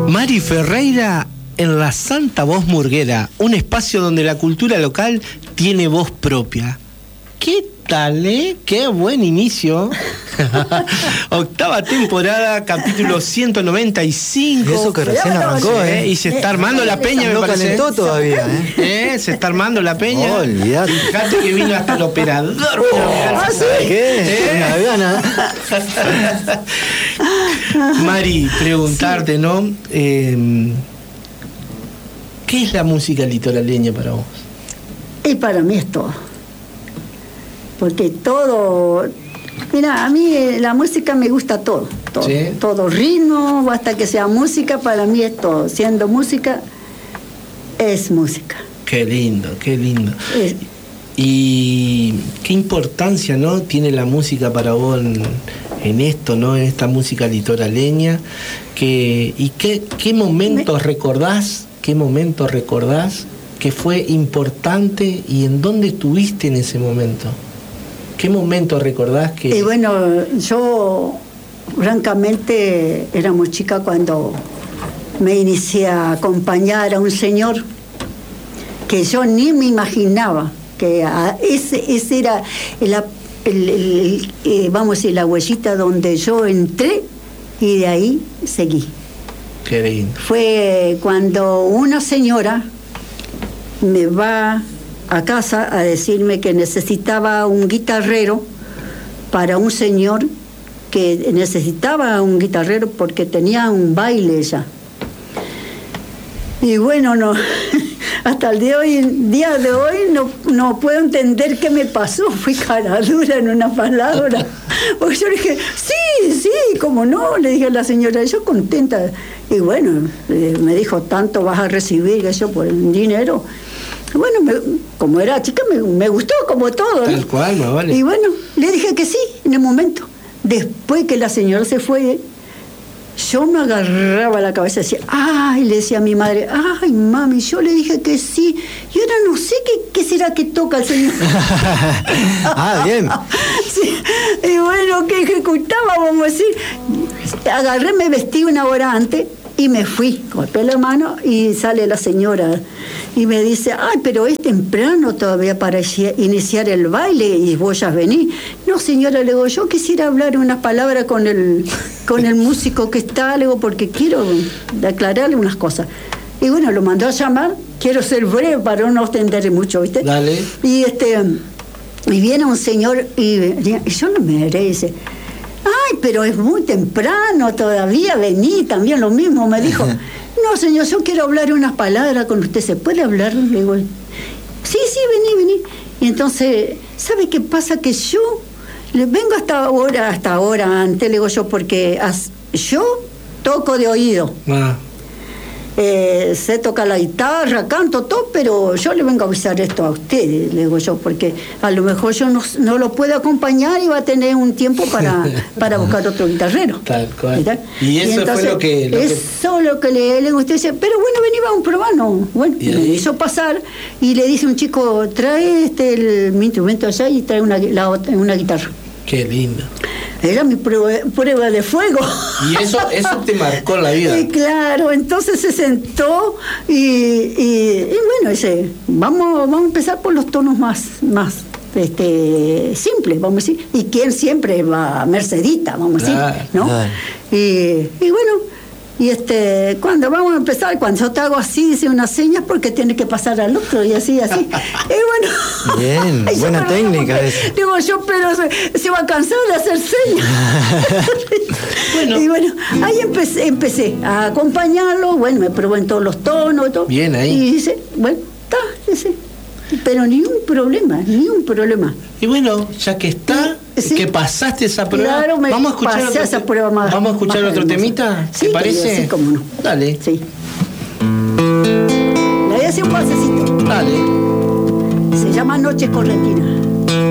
Mari Ferreira en la Santa Voz Murguera, un espacio donde la cultura local tiene voz propia. ¿Qué tal, Qué buen inicio. Octava temporada, capítulo 195. Eso que recién arrancó, Y se está armando la peña, me parece. No calentó todavía, Se está armando la peña. Olvídate. Fíjate que vino hasta el operador. ¿Qué? Una gana. Mari, preguntarte, ¿no? ¿Qué es la música litoraleña para vos? Y para mí es todo. Porque todo... Mira, a mí la música me gusta todo. ¿Sí? Todo ritmo, hasta que sea música, para mí es todo. Siendo música, es música. Qué lindo, qué lindo. Y qué importancia, ¿no?, tiene la música para vos en esto, ¿no?, en esta música litoraleña. ¿Y qué momentos recordás? ¿Qué momentos recordás que fue importante y en dónde estuviste en ese momento? ¿Qué momento recordás que...? Y bueno, yo francamente era muy chica cuando me inicié a acompañar a un señor que yo ni me imaginaba que ese era vamos a decir, la huellita donde yo entré y de ahí seguí. Qué lindo. Fue cuando una señora me va a casa a decirme que necesitaba un guitarrero para un señor que necesitaba un guitarrero porque tenía un baile ya. Y bueno, no, hasta el día de hoy no puedo entender qué me pasó. Fui cara dura en una palabra. Porque yo le dije, sí, cómo no, le dije a la señora, yo contenta. Y bueno, me dijo, tanto vas a recibir que yo por el dinero. Bueno, como era chica, me gustó como todo, ¿no? Tal cual, me vale. Y bueno, le dije que sí, en el momento. Después que la señora se fue, yo me agarraba la cabeza y decía, ay, le decía a mi madre, ay, mami, yo le dije que sí, y ahora no sé qué será que toca el señor. Bien. Sí. Y bueno, que ejecutaba, vamos a decir. Agarré, me vestí una hora antes y me fui, golpeé la mano y sale la señora y me dice, ay, pero es temprano todavía para iniciar el baile y vos ya venís. No, señora, le digo, yo quisiera hablar unas palabras con el músico que está, le digo, porque quiero aclararle unas cosas. Y bueno, lo mandó a llamar, quiero ser breve para no extender mucho, ¿viste? Dale. Y viene un señor y yo no me veré, dice, ay, pero es muy temprano todavía, vení, también lo mismo, me dijo. No, señor, yo quiero hablar unas palabras con usted, ¿se puede hablar? Le digo, sí, vení. Y entonces, ¿sabe qué pasa? Que yo vengo hasta ahora antes, le digo yo, porque yo toco de oído. Sé tocar la guitarra, canto, todo, pero yo le vengo a avisar esto a ustedes, le digo yo, porque a lo mejor yo no lo puedo acompañar y va a tener un tiempo para buscar otro guitarrero. Tal cual. ¿Verdad? Y eso entonces, fue lo que... Eso lo que le gusta, dice, pero bueno, vení, vamos a probar, no. Bueno, me hizo pasar y le dice un chico, trae mi instrumento allá y trae una guitarra. Qué lindo. Era mi prueba de fuego. Y eso te marcó la vida. Y claro, entonces se sentó y bueno, dice, vamos a empezar por los tonos más simples, vamos a decir. Y quien siempre va Mercedita, vamos a decir, ¿no? Claro. Y bueno, y cuando vamos a empezar, cuando yo te hago así, dice unas señas porque tiene que pasar al otro y así. Y bueno. Bien, buena técnica esa. Digo yo, pero se va a cansar de hacer señas. Bueno. Y bueno, ahí empecé a acompañarlo, bueno, me probé en todos los tonos y todo. Bien ahí. Y dice, bueno, está, dice. Pero ni un problema. Y bueno, ya que está, sí, que pasaste esa prueba, claro, vamos a escuchar ¿vamos a escuchar otro temita? Sí, ¿Te parece? Sí, cómo no. Dale. Sí. Le voy a hacer un pasecito. Dale. Se llama Noches Correntinas.